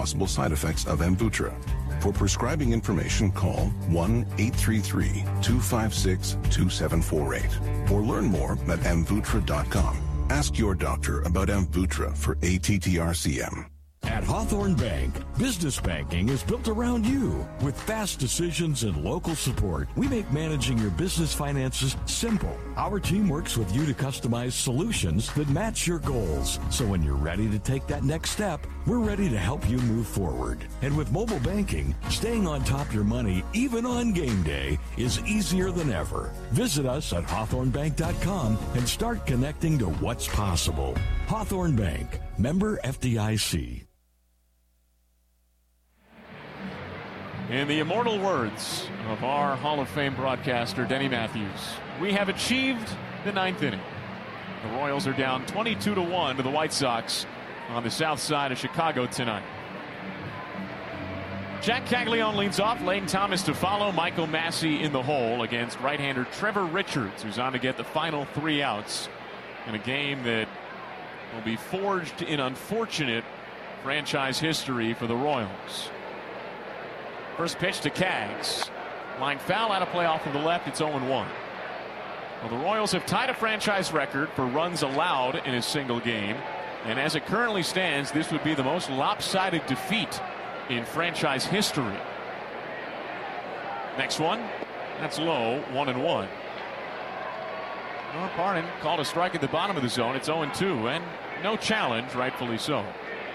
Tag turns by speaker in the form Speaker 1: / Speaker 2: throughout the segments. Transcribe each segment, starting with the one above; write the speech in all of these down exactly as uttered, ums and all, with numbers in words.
Speaker 1: possible side effects of Amvuttra. For prescribing information, call one eight three three, two five six, two seven four eight or learn more at amvuttra dot com. Ask your doctor about Amvuttra for A T T R C M.
Speaker 2: At Hawthorne Bank, business banking is built around you. With fast decisions and local support, we make managing your business finances simple. Our team works with you to customize solutions that match your goals. So when you're ready to take that next step, we're ready to help you move forward. And with mobile banking, staying on top of your money, even on game day, is easier than ever. Visit us at hawthorne bank dot com and start connecting to what's possible. Hawthorne Bank, member F D I C.
Speaker 3: In the immortal words of our Hall of Fame broadcaster, Denny Matthews, we have achieved the ninth inning. The Royals are down twenty-two to one to the White Sox on the south side of Chicago tonight. Jack Caglione leads off. Lane Thomas to follow. Michael Massey in the hole against right-hander Trevor Richards, who's on to get the final three outs in a game that will be forged in unfortunate franchise history for the Royals. First pitch to Cags. Line foul, out of play off of the left. It's oh and one. Well, the Royals have tied a franchise record for runs allowed in a single game. And as it currently stands, this would be the most lopsided defeat in franchise history. Next one. That's low. One and one. Well, Parnin called a strike at the bottom of the zone. It's oh and two. And no challenge, rightfully so.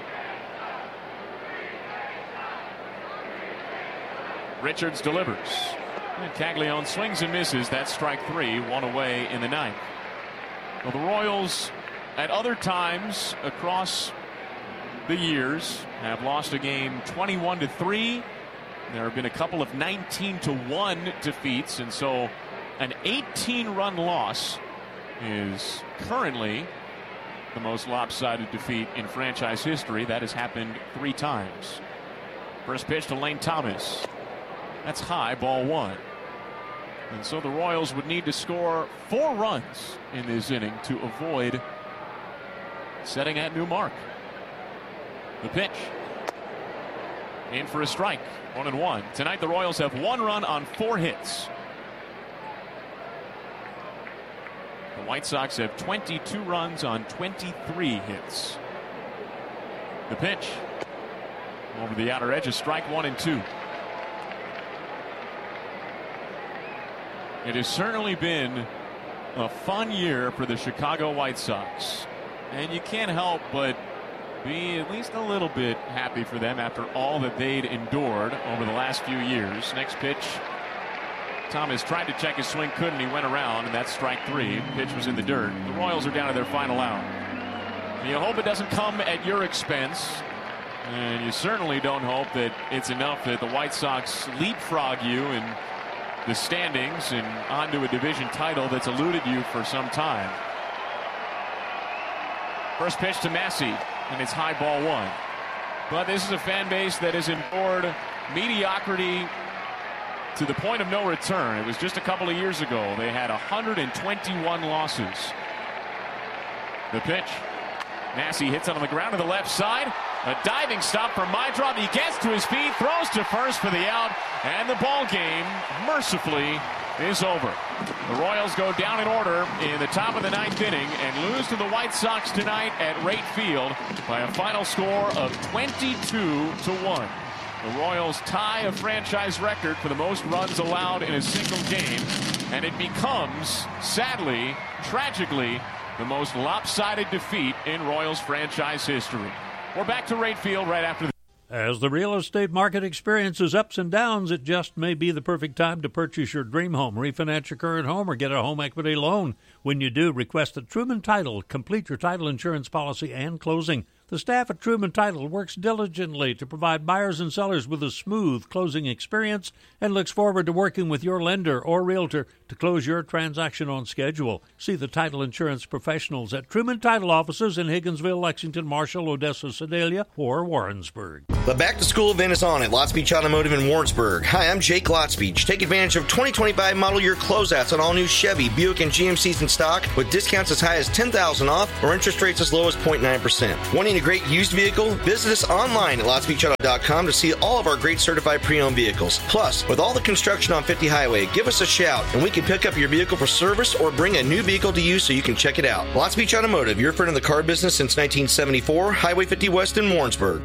Speaker 3: Richards delivers. And Caglione swings and misses. That's strike three, one away in the ninth. Well, the Royals, at other times across the years, have lost a game twenty-one to three. There have been a couple of nineteen to one defeats, and so an eighteen run loss is currently the most lopsided defeat in franchise history. That has happened three times. First pitch to Lane Thomas. That's high, ball one. And so the Royals would need to score four runs in this inning to avoid setting that new mark. The pitch. In for a strike. One and one. Tonight the Royals have one run on four hits. The White Sox have twenty-two runs on twenty-three hits. The pitch. Over the outer edge, a strike, one and two. It has certainly been a fun year for the Chicago White Sox. And you can't help but be at least a little bit happy for them after all that they'd endured over the last few years. Next pitch. Thomas tried to check his swing, couldn't. He went around, and that's strike three. Pitch was in the dirt. The Royals are down to their final out. And you hope it doesn't come at your expense. And you certainly don't hope that it's enough that the White Sox leapfrog you and the standings and onto a division title that's eluded you for some time. First pitch to Massey, and it's high, ball one. But this is a fan base that has endured mediocrity to the point of no return. It was just a couple of years ago. They had one hundred twenty-one losses. The pitch. Massey hits it on the ground to the left side. A diving stop for Meidroth. He gets to his feet, throws to first for the out, and the ball game mercifully is over. The Royals go down in order in the top of the ninth inning and lose to the White Sox tonight at Rate Field by a final score of twenty-two to one. The Royals tie a franchise record for the most runs allowed in a single game, and it becomes, sadly, tragically, the most lopsided defeat in Royals franchise history. We're back to Rate Field right after this.
Speaker 4: As the real estate market experiences ups and downs, it just may be the perfect time to purchase your dream home, refinance your current home, or get a home equity loan. When you do, request a Truman Title. Complete your title insurance policy and closing. The staff at Truman Title works diligently to provide buyers and sellers with a smooth closing experience and looks forward to working with your lender or realtor to close your transaction on schedule. See the title insurance professionals at Truman Title offices in Higginsville, Lexington, Marshall, Odessa, Sedalia, or Warrensburg.
Speaker 5: The back-to-school event is on at Lots Beach Automotive in Warrensburg. Hi, I'm Jake Lots Beach. Take advantage of twenty twenty-five model year closeouts on all new Chevy, Buick, and G M Cs in stock with discounts as high as ten thousand dollars off or interest rates as low as zero point nine percent. Wanting Need a great used vehicle? Visit us online at lots beach auto dot com to see all of our great certified pre-owned vehicles. Plus, with all the construction on fifty Highway, give us a shout and we can pick up your vehicle for service or bring a new vehicle to you so you can check it out. Lots Beach Automotive, your friend in the car business since nineteen seventy-four, Highway fifty West in Warrensburg.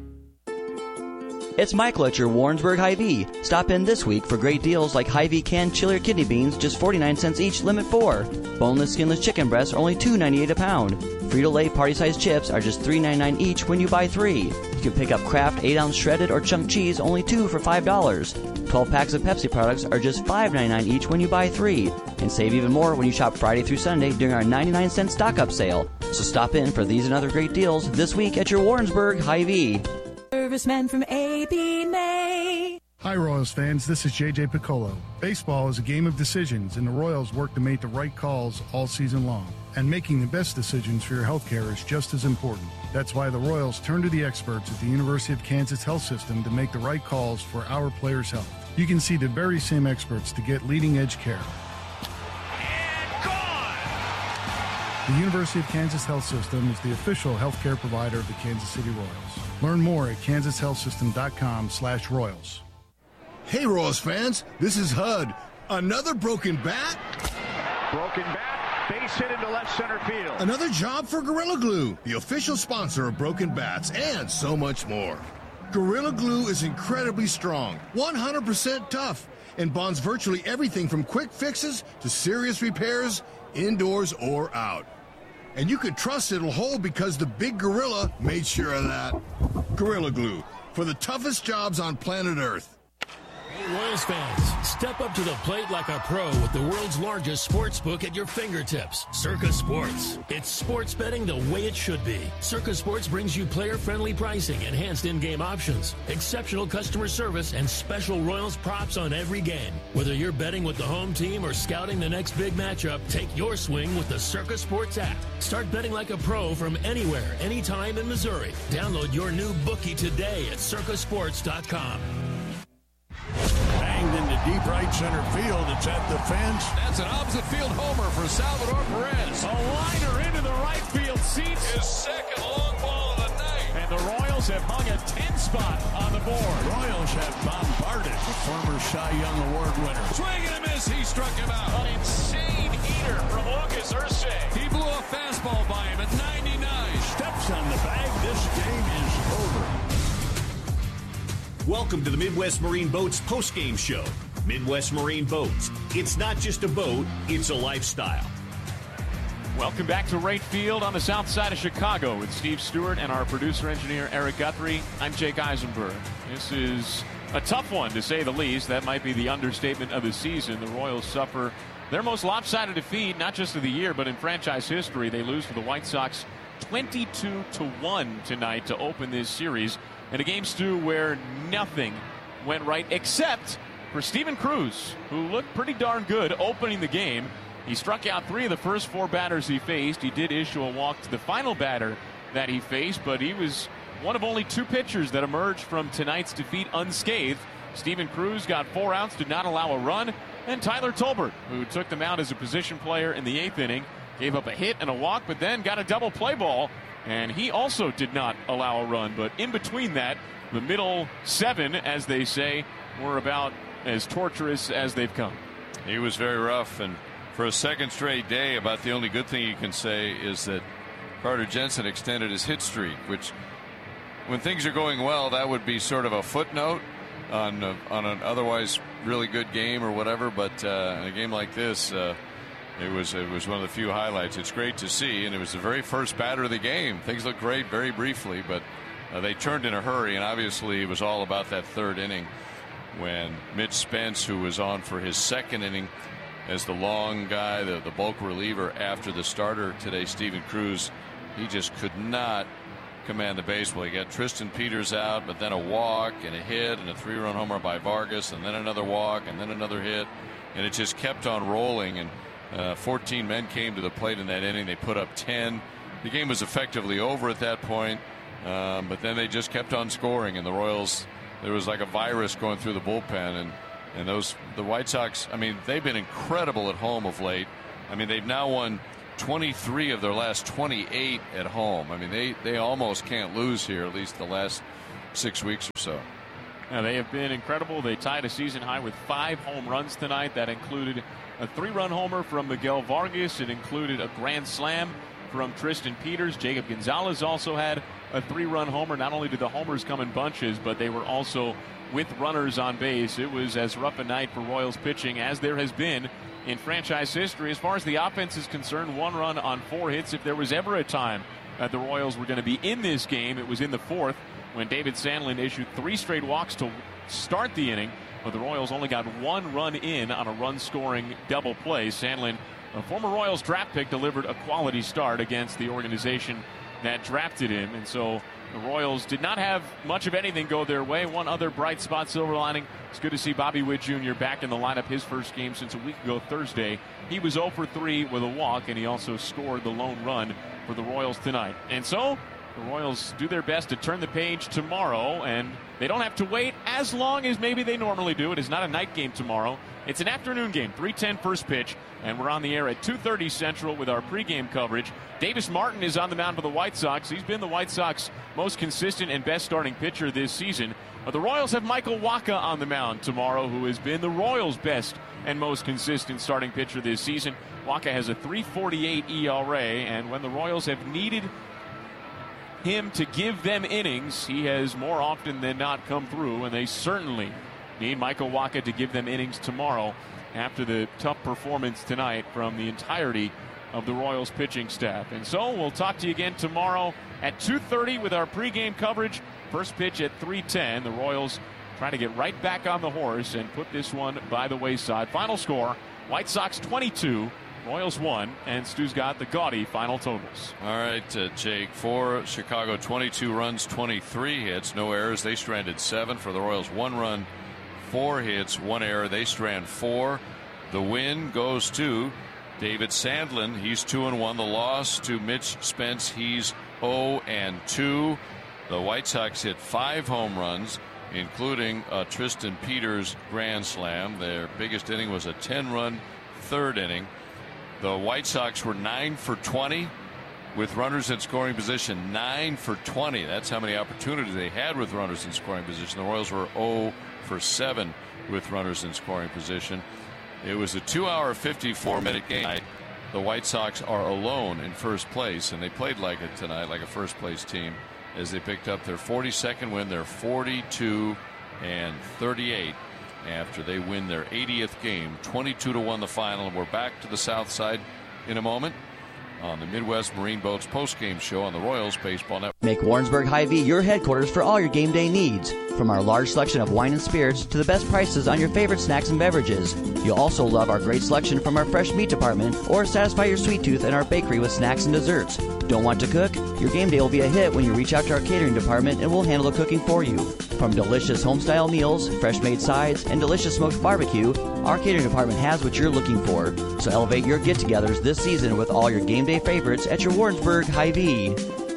Speaker 6: It's Michael at your Warrensburg Hy-Vee. Stop in this week for great deals like Hy-Vee canned chili or kidney beans, just forty-nine cents each, limit four. Boneless, skinless chicken breasts are only two ninety-eight a pound. Frito-Lay party-sized chips are just three ninety-nine each when you buy three. You can pick up Kraft eight ounce shredded or chunk cheese, only two for five dollars. twelve packs of Pepsi products are just five ninety-nine each when you buy three. And save even more when you shop Friday through Sunday during our ninety-nine cent stock-up sale. So stop in for these and other great deals this week at your Warrensburg Hy-Vee.
Speaker 7: Serviceman from A B May.
Speaker 8: Hi, Royals fans. This is J J Piccolo. Baseball is a game of decisions, and the Royals work to make the right calls all season long. And making the best decisions for your health care is just as important. That's why the Royals turn to the experts at the University of Kansas Health System to make the right calls for our players' health. You can see the very same experts to get leading-edge care.
Speaker 9: And gone!
Speaker 8: The University of Kansas Health System is the official healthcare provider of the Kansas City Royals. Learn more at kansas health system dot com slash royals.
Speaker 10: Hey, Royals fans, this is H U D. Another broken bat?
Speaker 9: Broken bat, base hit into left center field.
Speaker 10: Another job for Gorilla Glue, the official sponsor of broken bats, and so much more. Gorilla Glue is incredibly strong, one hundred percent tough, and bonds virtually everything from quick fixes to serious repairs, indoors or out. And you can trust it'll hold because the big gorilla made sure of that. Gorilla Glue, for the toughest jobs on planet Earth.
Speaker 11: Hey, Royals fans, step up to the plate like a pro with the world's largest sports book at your fingertips, Circa Sports. It's sports betting the way it should be. Circa Sports brings you player-friendly pricing, enhanced in-game options, exceptional customer service, and special Royals props on every game. Whether you're betting with the home team or scouting the next big matchup, take your swing with the Circa Sports app. Start betting like a pro from anywhere, anytime in Missouri. Download your new bookie today at circa sports dot com.
Speaker 12: Banged into deep right center field. It's at the fence.
Speaker 13: That's an opposite field homer for Salvador Perez.
Speaker 3: A liner into the right field seats.
Speaker 13: His second long ball of the night.
Speaker 3: And the Royals have hung a ten spot on the board.
Speaker 12: Royals have bombarded the former Cy Young Award winner.
Speaker 13: Swing and a miss. He struck him out.
Speaker 3: An insane heater from Lucas Ursay.
Speaker 13: He blew a fastball by him at ninety-nine.
Speaker 12: Steps on the bag. This game is over.
Speaker 14: Welcome to the Midwest Marine Boats postgame show. Midwest Marine Boats. It's not just a boat, it's a lifestyle.
Speaker 3: Welcome back to Right Field on the south side of Chicago with Steve Stewart and our producer-engineer Eric Guthrie. I'm Jake Eisenberg. This is a tough one, to say the least. That might be the understatement of the season. The Royals suffer their most lopsided defeat, not just of the year, but in franchise history. They lose to the White Sox twenty-two to one tonight to open this series. In a game, Stu, where nothing went right except for Steven Cruz, who looked pretty darn good opening the game. He struck out three of the first four batters he faced. He did issue a walk to the final batter that he faced, but he was one of only two pitchers that emerged from tonight's defeat unscathed. Steven Cruz got four outs, did not allow a run, and Tyler Tolbert, who took the mound as a position player in the eighth inning, gave up a hit and a walk, but then got a double play ball. And he also did not allow a run. But in between that, the middle seven, as they say, were about as torturous as they've come.
Speaker 15: He was very rough. And for a second straight day, about the only good thing you can say is that Carter Jensen extended his hit streak, which when things are going well, that would be sort of a footnote on, uh, on an otherwise really good game or whatever. But uh, in a game like this, uh, It was it was one of the few highlights. It's great to see, and it was the very first batter of the game. Things looked great very briefly, but uh, they turned in a hurry, and obviously it was all about that third inning when Mitch Spence, who was on for his second inning as the long guy, the, the bulk reliever after the starter today, Steven Cruz, he just could not command the baseball. He got Tristan Peters out, but then a walk and a hit and a three-run homer by Vargas, and then another walk and then another hit, and it just kept on rolling. And Uh, fourteen men came to the plate in that inning. They put up ten. The game was effectively over at that point, um, but then they just kept on scoring, and the Royals, there was like a virus going through the bullpen, and and those the White Sox, I mean, they've been incredible at home of late. I mean, they've now won twenty-three of their last twenty-eight at home. I mean, they, they almost can't lose here, at least the last six weeks or so.
Speaker 3: Now, they have been incredible. They tied a season high with five home runs tonight. That included a three-run homer from Miguel Vargas. It included a grand slam from Tristan Peters. Jacob Gonzalez also had a three-run homer. Not only did the homers come in bunches, but they were also with runners on base. It was as rough a night for Royals pitching as there has been in franchise history. As far as the offense is concerned, one run on four hits. If there was ever a time that the Royals were going to be in this game, it was in the fourth, when David Sandlin issued three straight walks to start the inning. But the Royals only got one run in on a run-scoring double play. Sandlin, a former Royals draft pick, delivered a quality start against the organization that drafted him. And so the Royals did not have much of anything go their way. One other bright spot, silver lining, it's good to see Bobby Witt Junior back in the lineup, his first game since a week ago Thursday. He was oh for three with a walk, and he also scored the lone run for the Royals tonight. And so the Royals do their best to turn the page tomorrow, and they don't have to wait as long as maybe they normally do. It is not a night game tomorrow. It's an afternoon game, three ten first pitch, and we're on the air at two thirty Central with our pregame coverage. Davis Martin is on the mound for the White Sox. He's been the White Sox most consistent and best starting pitcher this season. But the Royals have Michael Wacha on the mound tomorrow, who has been the Royals' best and most consistent starting pitcher this season. Wacha has a three forty-eight E R A, and when the Royals have needed him to give them innings, he has more often than not come through, and they certainly need Michael Wacha to give them innings tomorrow after the tough performance tonight from the entirety of the Royals pitching staff. And so we'll talk to you again tomorrow at two thirty with our pregame coverage. First pitch at three ten. The Royals trying to get right back on the horse and put this one by the wayside. Final score, White Sox twenty-two, Royals one, and Stu's got the gaudy final totals.
Speaker 15: All right, uh, Jake, for Chicago, twenty-two runs, twenty-three hits, no errors. They stranded seven. For the Royals, one run, four hits, one error. They strand four. The win goes to David Sandlin. He's two and one. The loss to Mitch Spence. He's oh and two. The White Sox hit five home runs, including a Tristan Peters grand slam. Their biggest inning was a ten-run third inning. The White Sox were nine for twenty with runners in scoring position. nine for twenty. That's how many opportunities they had with runners in scoring position. The Royals were oh for seven with runners in scoring position. It was a two-hour, fifty-four minute game. The White Sox are alone in first place, and they played like it tonight, like a first-place team, as they picked up their forty-second win. They're forty-two and thirty-eight after they win their eightieth game, twenty-two to one the final. And we're back to the South Side in a moment on the Midwest Marine Boats postgame show on the Royals Baseball Network.
Speaker 6: Make Warrensburg Hy-Vee your headquarters for all your game day needs. From our large selection of wine and spirits to the best prices on your favorite snacks and beverages. You'll also love our great selection from our fresh meat department, or satisfy your sweet tooth in our bakery with snacks and desserts. Don't want to cook? Your game day will be a hit when you reach out to our catering department, and we'll handle the cooking for you. From delicious home-style meals, fresh-made sides, and delicious smoked barbecue, our catering department has what you're looking for. So elevate your get-togethers this season with all your game day favorites at your Warrensburg Hy-Vee.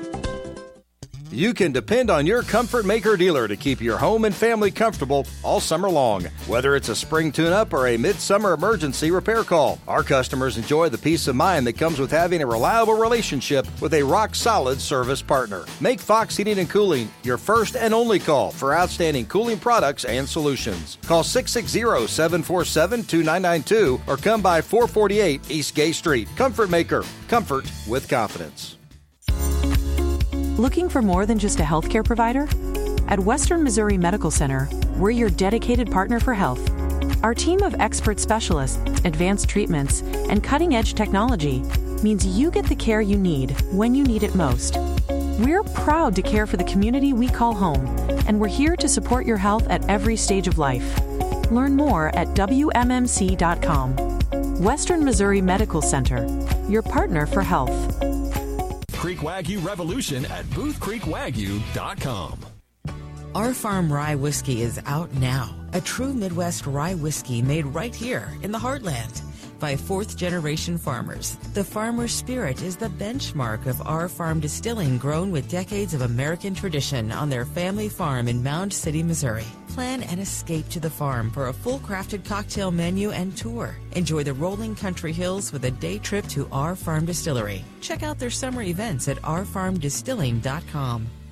Speaker 16: You can depend on your Comfort Maker dealer to keep your home and family comfortable all summer long. Whether it's a spring tune-up or a midsummer emergency repair call, our customers enjoy the peace of mind that comes with having a reliable relationship with a rock-solid service partner. Make Fox Heating and Cooling your first and only call for outstanding cooling products and solutions. Call six six zero, seven four seven, two nine nine two or come by four forty-eight East Gay Street. Comfort Maker. Comfort with confidence.
Speaker 17: Looking for more than just a healthcare provider? At Western Missouri Medical Center, we're your dedicated partner for health. Our team of expert specialists, advanced treatments, and cutting-edge technology means you get the care you need when you need it most. We're proud to care for the community we call home, and we're here to support your health at every stage of life. Learn more at W M M C dot com. Western Missouri Medical Center, your partner for health.
Speaker 11: Creek Wagyu Revolution at booth creek wagyu dot com.
Speaker 18: Our Farm Rye Whiskey is out now. A true Midwest rye whiskey made right here in the heartland. by fourth-generation farmers. The farmer spirit is the benchmark of our farm distilling, grown with decades of American tradition on their family farm in Mound City, Missouri. Plan an escape to the farm for a full-crafted cocktail menu and tour. Enjoy the rolling country hills with a day trip to Our Farm Distillery. Check out their summer events at our farm distilling dot com.